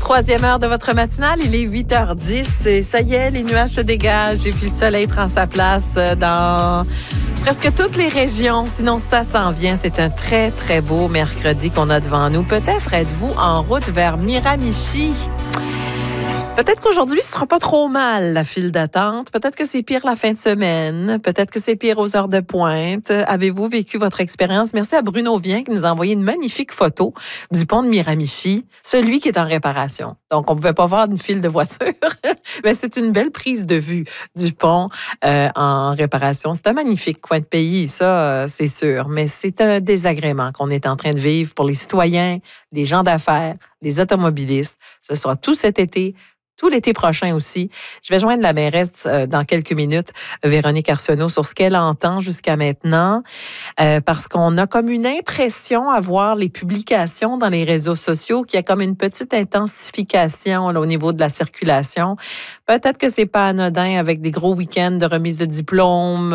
Troisième heure de votre matinale, il est 8h10 et ça y est, les nuages se dégagent et puis le soleil prend sa place dans presque toutes les régions. Sinon, ça s'en vient. C'est un très, très beau mercredi qu'on a devant nous. Peut-être êtes-vous en route vers Miramichi. Peut-être qu'aujourd'hui, ce sera pas trop mal, la file d'attente. Peut-être que c'est pire la fin de semaine. Peut-être que c'est pire aux heures de pointe. Avez-vous vécu votre expérience? Merci à Bruno Vien qui nous a envoyé une magnifique photo du pont de Miramichi, celui qui est en réparation. Donc, on pouvait pas voir une file de voitures, mais c'est une belle prise de vue du pont en réparation. C'est un magnifique coin de pays, ça, c'est sûr. Mais c'est un désagrément qu'on est en train de vivre pour les citoyens, les gens d'affaires, les automobilistes. Ce sera tout cet été, tout l'été prochain aussi. Je vais joindre la mairesse dans quelques minutes, Véronique Arsenault, sur ce qu'elle entend jusqu'à maintenant, parce qu'on a comme une impression à voir les publications dans les réseaux sociaux qu'il y a comme une petite intensification là, au niveau de la circulation. Peut-être que c'est pas anodin avec des gros week-ends de remise de diplôme,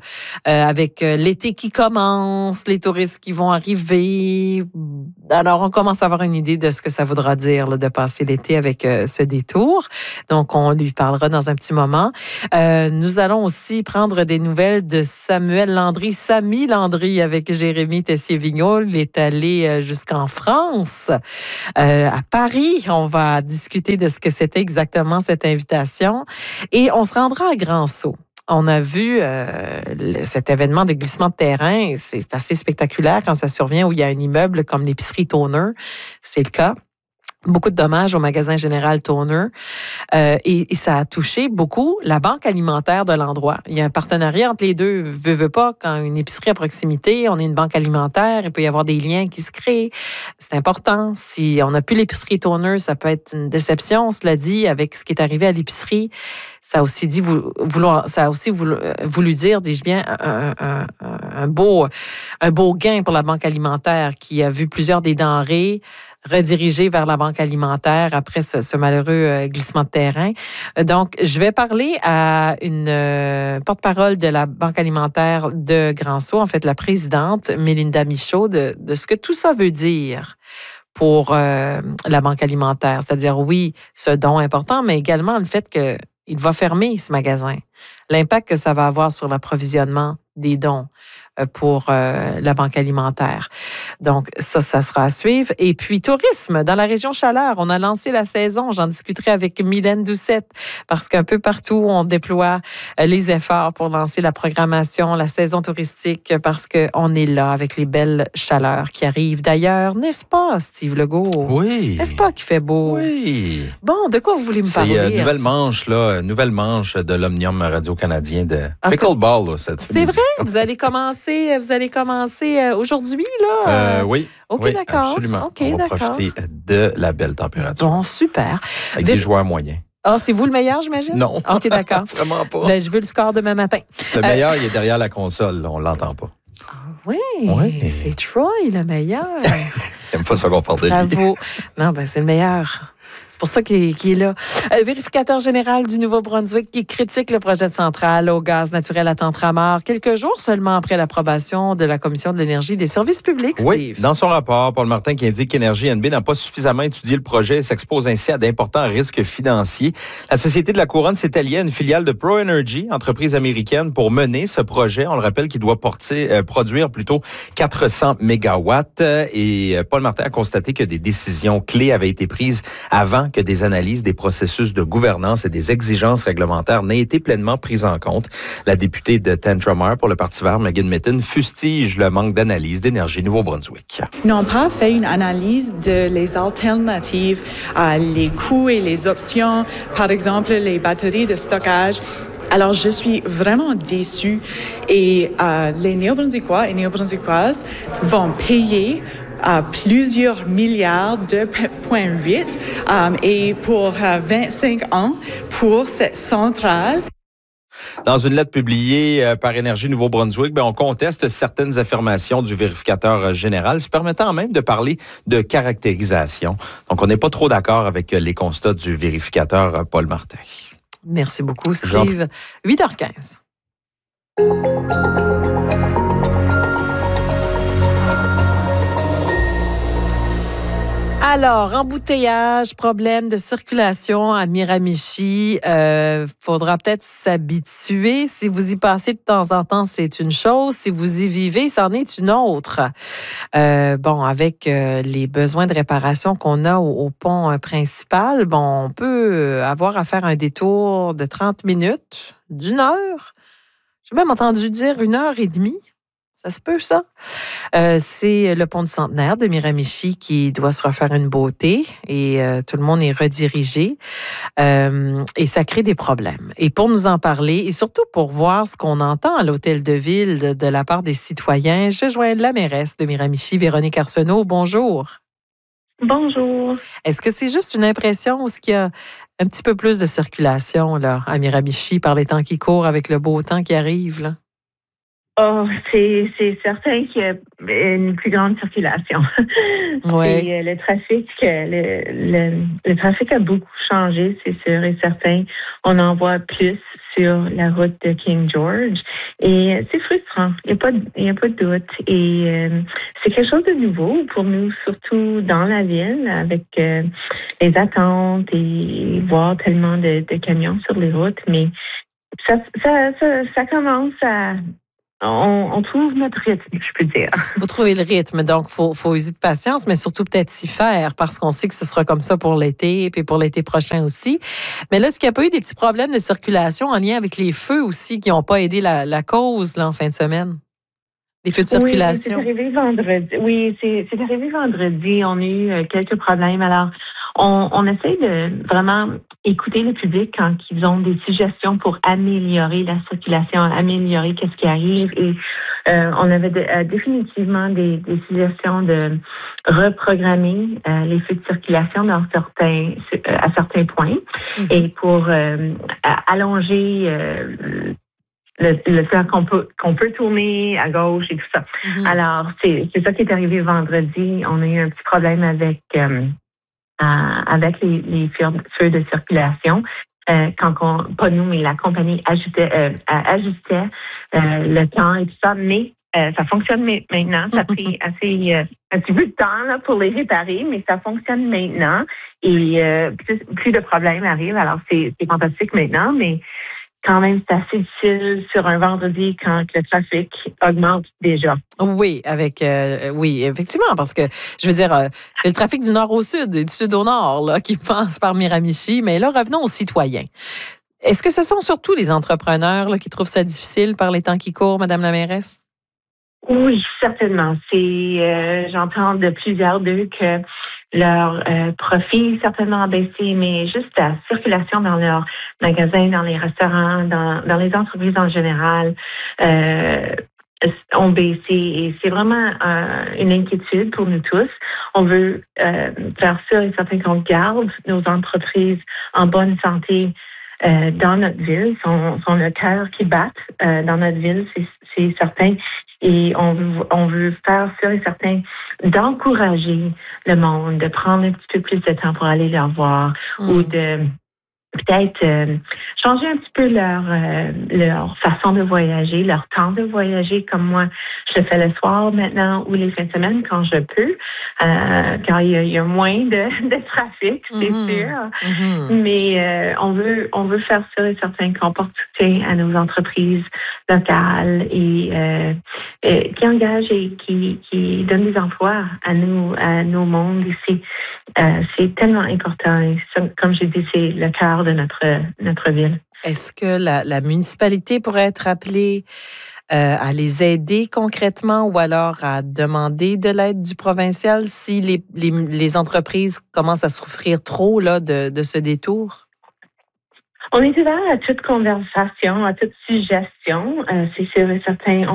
avec l'été qui commence, les touristes qui vont arriver. Alors, on commence à avoir une idée de ce que ça voudra dire là, de passer l'été avec ce détour. Donc, on lui parlera dans un petit moment. Nous allons aussi prendre des nouvelles de Samuel Landry, Samy Landry, avec Jérémy Tessier-Vignot. Il est allé jusqu'en France, à Paris. On va discuter de ce que c'était exactement cette invitation. Et on se rendra à Grand-Sault. On a vu cet événement de glissement de terrain. C'est assez spectaculaire quand ça survient où il y a un immeuble comme l'épicerie Toner. C'est le cas. Beaucoup de dommages au magasin général Toner. Et ça a touché beaucoup la banque alimentaire de l'endroit. Il y a un partenariat entre les deux. Veut pas, quand une épicerie à proximité, on est une banque alimentaire, il peut y avoir des liens qui se créent. C'est important. Si on n'a plus l'épicerie Toner, ça peut être une déception. Cela dit, avec ce qui est arrivé à l'épicerie, ça a aussi voulu dire, dis-je bien, un beau gain pour la banque alimentaire qui a vu plusieurs des denrées redirigé vers la banque alimentaire après ce malheureux glissement de terrain. Donc, je vais parler à une porte-parole de la banque alimentaire de Grand-Sault, en fait, la présidente, Mélinda Michaud, de ce que tout ça veut dire pour la banque alimentaire. C'est-à-dire, oui, ce don important, mais également le fait qu'il va fermer ce magasin. L'impact que ça va avoir sur l'approvisionnement des dons pour la banque alimentaire. Donc, ça sera à suivre. Et puis, tourisme dans la région Chaleur. On a lancé la saison. J'en discuterai avec Mylène Doucette parce qu'un peu partout, on déploie les efforts pour lancer la programmation, la saison touristique parce qu'on est là avec les belles chaleurs qui arrivent. D'ailleurs, n'est-ce pas, Steve Legault? Oui. N'est-ce pas qu'il fait beau? Oui. Bon, de quoi vous voulez me parler? C'est nouvelle manche de l'Omnium Radio-Canadien de Pickleball là, cette semaine. C'est vrai? Vous allez commencer aujourd'hui, là? Oui. OK, oui, d'accord. Absolument. OK, on va profiter de la belle température. Bon, super. Avec des joueurs moyens. Ah, c'est vous le meilleur, j'imagine? Non. OK, d'accord. Vraiment pas. Ben, je veux le score demain matin. Le meilleur, il est derrière la console. Là, on l'entend pas. Oui, oui. C'est Troy, le meilleur. J'aime pas ça qu'on parle de lui. Bravo. Non, ben c'est le meilleur. C'est pour ça qu'il est là. Le vérificateur général du Nouveau-Brunswick qui critique le projet de centrale au gaz naturel à Tantramar, quelques jours seulement après l'approbation de la Commission de l'énergie et des services publics, Steve. Oui, dans son rapport, Paul Martin qui indique qu'Énergie NB n'a pas suffisamment étudié le projet et s'expose ainsi à d'importants risques financiers. La Société de la Couronne s'est alliée à une filiale de ProEnergy, entreprise américaine, pour mener ce projet. On le rappelle qu'il doit produire plutôt 400 mégawatts. Et Paul Martin a constaté que des décisions clés avaient été prises avant que des analyses, des processus de gouvernance et des exigences réglementaires n'aient été pleinement prises en compte. La députée de Tantramar pour le Parti vert, Megan Mitton, fustige le manque d'analyse d'Énergie Nouveau-Brunswick. Ils n'ont pas fait une analyse de les alternatives, les coûts et les options, par exemple les batteries de stockage. Alors, je suis vraiment déçue et les Néo-Brunswickois et Néo-Brunswickoises vont payer plusieurs milliards de 2,8 et pour 25 ans pour cette centrale. Dans une lettre publiée par Énergie Nouveau-Brunswick, on conteste certaines affirmations du vérificateur général, se permettant même de parler de caractérisation. Donc, on n'est pas trop d'accord avec les constats du vérificateur Paul Martin. Merci beaucoup, Steve. 8h15. Alors, embouteillage, problème de circulation à Miramichi. Faudra peut-être s'habituer. Si vous y passez de temps en temps, c'est une chose. Si vous y vivez, c'en est une autre. Avec les besoins de réparation qu'on a au pont principal, on peut avoir à faire un détour de 30 minutes, d'une heure. J'ai même entendu dire 1 heure et demie. Ça se peut, ça? C'est le pont du Centenaire de Miramichi qui doit se refaire une beauté et tout le monde est redirigé et ça crée des problèmes. Et pour nous en parler et surtout pour voir ce qu'on entend à l'hôtel de ville de la part des citoyens, je joins la mairesse de Miramichi, Véronique Arsenault. Bonjour. Bonjour. Est-ce que c'est juste une impression ou est-ce qu'il y a un petit peu plus de circulation là, à Miramichi par les temps qui courent avec le beau temps qui arrive, là? Oh, c'est certain qu'il y a une plus grande circulation. Oui. Et le trafic, le trafic a beaucoup changé, c'est sûr et certain. On en voit plus sur la route de King George et c'est frustrant. Il y a pas de doute. Et c'est quelque chose de nouveau pour nous, surtout dans la ville, avec les attentes et voir tellement de camions sur les routes. Mais ça commence à on trouve notre rythme, je peux dire. Vous trouvez le rythme, donc faut user de patience, mais surtout peut-être s'y faire, parce qu'on sait que ce sera comme ça pour l'été, puis pour l'été prochain aussi. Mais là, est-ce qu'il n'y a pas eu des petits problèmes de circulation en lien avec les feux aussi qui n'ont pas aidé la cause là, en fin de semaine? Les feux de circulation? Oui, c'est arrivé vendredi. Oui, c'est arrivé vendredi. On a eu quelques problèmes. Alors, on essaie de vraiment écouter le public quand ils ont des suggestions pour améliorer la circulation, améliorer qu'est-ce qui arrive. Et on avait définitivement des suggestions de reprogrammer les feux de circulation à certains points et pour allonger le temps qu'on peut tourner à gauche et tout ça. Alors, c'est ça qui est arrivé vendredi. On a eu un petit problème avec les feux de circulation. Pas nous, mais la compagnie ajustait le temps et tout ça. Mais ça fonctionne maintenant. Ça a pris un petit peu de temps là, pour les réparer, mais ça fonctionne maintenant. Et plus de problèmes arrivent. Alors, c'est fantastique maintenant, mais quand même, c'est assez difficile sur un vendredi quand le trafic augmente déjà. Oui, oui, effectivement, parce que, je veux dire, c'est le trafic du nord au sud et du sud au nord là, qui passe par Miramichi. Mais là, revenons aux citoyens. Est-ce que ce sont surtout les entrepreneurs là, qui trouvent ça difficile par les temps qui courent, Madame la mairesse? Oui, certainement. J'entends de plusieurs d'eux que leur profit certainement a baissé, mais juste la circulation dans leurs magasins, dans les restaurants, dans les entreprises en général ont baissé. Et c'est vraiment une inquiétude pour nous tous. On veut faire sûr et certain qu'on garde nos entreprises en bonne santé dans notre ville, sont le cœur qui bat dans notre ville, c'est certain. Et on veut faire sûr et certain d'encourager le monde, de prendre un petit peu plus de temps pour aller leur voir ou de peut-être changer un petit peu leur façon de voyager, leur temps de voyager, comme moi, je le fais le soir maintenant ou les fins de semaine quand je peux, car il y a moins de trafic, c'est sûr. Mais on veut faire sûr et certain qu'on porte soutien à nos entreprises locales et qui engagent et qui donnent des emplois à nos mondes ici. C'est tellement important. Et comme j'ai dit, c'est le cœur de notre ville. Est-ce que la municipalité pourrait être appelée à les aider concrètement ou alors à demander de l'aide du provincial si les entreprises commencent à souffrir trop là, de ce détour? On est ouvert à toute conversation, à toute suggestion. C'est sûr et certain.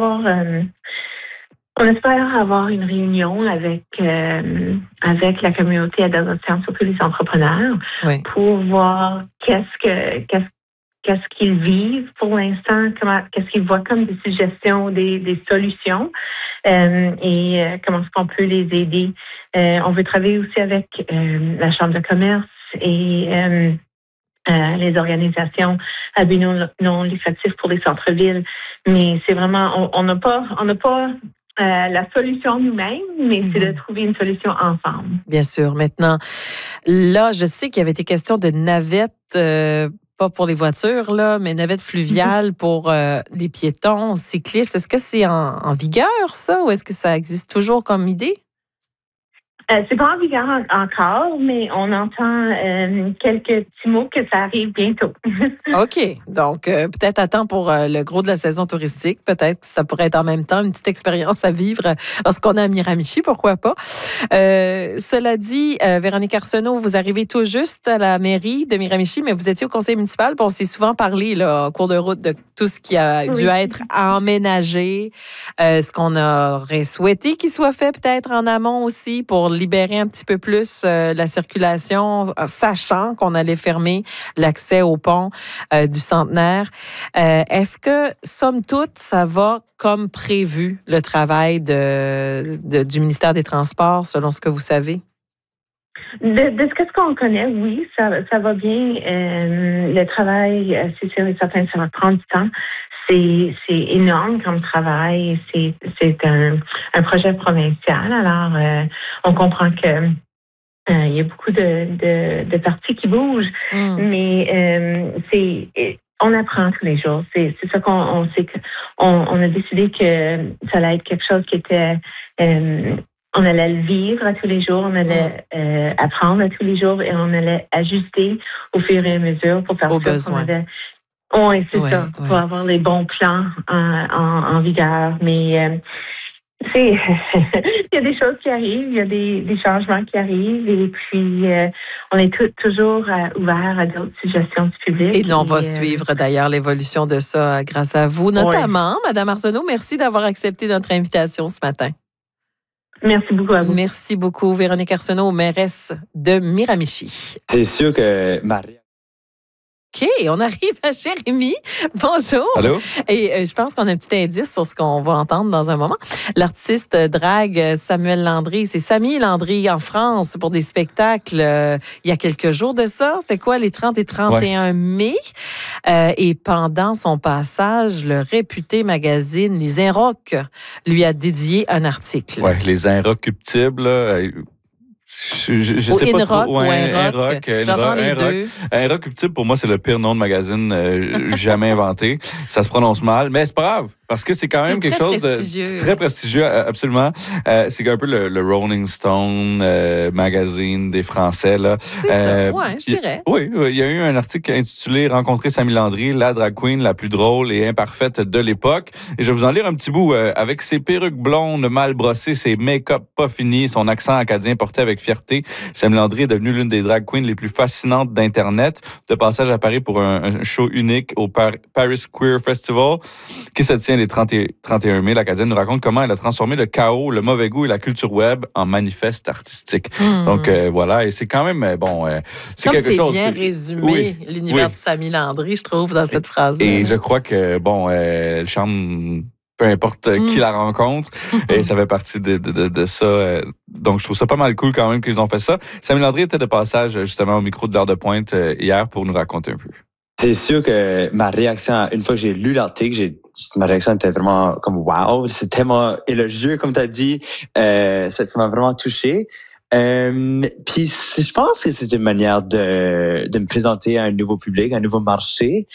On espère avoir une réunion avec la communauté adolescente, surtout les entrepreneurs, pour voir qu'est-ce qu'ils vivent pour l'instant, qu'est-ce qu'ils voient comme des suggestions, des solutions, et comment est-ce qu'on peut les aider. On veut travailler aussi avec la Chambre de commerce et les organisations à but non lucratif pour les centres-villes, mais c'est vraiment on n'a pas la solution nous-mêmes, mais c'est de trouver une solution ensemble. Bien sûr. Maintenant, là, je sais qu'il y avait été question de navettes, pas pour les voitures, là, mais navettes fluviales pour les piétons, cyclistes. Est-ce que c'est en vigueur, ça, ou est-ce que ça existe toujours comme idée? C'est pas en vigueur encore, mais on entend quelques petits mots que ça arrive bientôt. OK. Donc, peut-être à temps pour le gros de la saison touristique. Peut-être que ça pourrait être en même temps une petite expérience à vivre lorsqu'on est à Miramichi, pourquoi pas. Cela dit, Véronique Arsenault, vous arrivez tout juste à la mairie de Miramichi, mais vous étiez au conseil municipal, puis on s'est souvent parlé là, en cours de route de tout ce qui a dû être aménagé, ce qu'on aurait souhaité qu'il soit fait peut-être en amont aussi pour libérer un petit peu plus la circulation, sachant qu'on allait fermer l'accès au pont du Centenaire. Est-ce que, somme toute, ça va comme prévu, le travail du ministère des Transports, selon ce que vous savez? De ce qu'on connaît, oui, ça va bien. Le travail, c'est sûr et certain, ça va prendre du temps. C'est énorme comme travail. C'est un projet provincial. Alors, on comprend que il y a beaucoup de parties qui bougent, mais on apprend tous les jours. C'est ça qu'on sait on a décidé que ça allait être quelque chose qui était on allait le vivre à tous les jours, on allait apprendre à tous les jours et on allait ajuster au fur et à mesure pour faire ça qu'on avait. Oui, c'est ça, pour avoir les bons plans en vigueur. Mais il y a des choses qui arrivent, il y a des changements qui arrivent et puis on est toujours ouvert à d'autres suggestions du public. Et on va suivre d'ailleurs l'évolution de ça grâce à vous, notamment. Madame Arsenault, merci d'avoir accepté notre invitation ce matin. Merci beaucoup à vous. Merci beaucoup, Véronique Arsenault, mairesse de Miramichi. C'est sûr que Marie... OK, on arrive à Jérémy. Bonjour. Allô? Et je pense qu'on a un petit indice sur ce qu'on va entendre dans un moment. L'artiste drague Samuel Landry, c'est Samy Landry en France pour des spectacles il y a quelques jours de ça. C'était quoi, les 30 et 31 mai? Et pendant son passage, le réputé magazine Les Inrocks lui a dédié un article. Oui, Les Inrocuptibles, là. Je sais pas trop. Inrock. J'entends les deux. Inrocuptible, pour moi, c'est le pire nom de magazine jamais inventé. Ça se prononce mal, mais c'est pas grave. Parce que c'est quand même quelque chose de très prestigieux, absolument. C'est un peu le Rolling Stone magazine des Français. Là. C'est ça, ouais, je dirais. Oui, il y a eu un article intitulé « Rencontrer Samy Landry, la drag queen la plus drôle et imparfaite de l'époque ». Et je vais vous en lire un petit bout. Avec ses perruques blondes mal brossées, ses make-up pas finis, son accent acadien porté avec fierté, Samy Landry est devenue l'une des drag queens les plus fascinantes d'Internet. De passage à Paris pour un show unique au Paris Queer Festival qui se tient les 30 et 31 mai, l'Acadienne nous raconte comment elle a transformé le chaos, le mauvais goût et la culture web en manifeste artistique. Donc voilà, et c'est quand même c'est quelque chose. C'est bien résumé l'univers de Samy Landry, je trouve, dans cette phrase. Et je crois que elle chante peu importe qui la rencontre, et ça fait partie de ça. Donc, je trouve ça pas mal cool quand même qu'ils ont fait ça. Samy Landry était de passage justement au micro de l'heure de pointe hier pour nous raconter un peu. C'est sûr que ma réaction, une fois que j'ai lu l'article, ma réaction était vraiment comme wow, c'est tellement élogieux comme tu as dit, ça m'a vraiment touché. Puis je pense que c'est une manière de me présenter à un nouveau public, à un nouveau marché.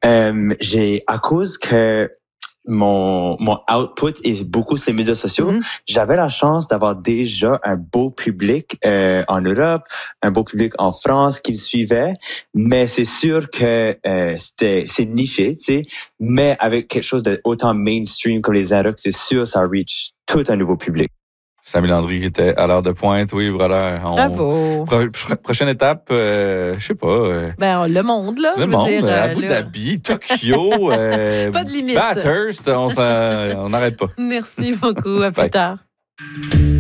À cause que mon output est beaucoup sur les médias sociaux. J'avais la chance d'avoir déjà un beau public en Europe, un beau public en France qui me suivait, mais c'est sûr que c'est niché, tu sais, mais avec quelque chose de autant mainstream comme les Inrocks, c'est sûr ça reach tout un nouveau public. Samy Landry qui était à l'heure de pointe, oui, voilà. Bravo. Prochaine étape, je sais pas. Le monde, là. Le monde, Abu Dhabi, Tokyo, pas de limite. Bathurst, on n'arrête pas. Merci beaucoup. À plus tard.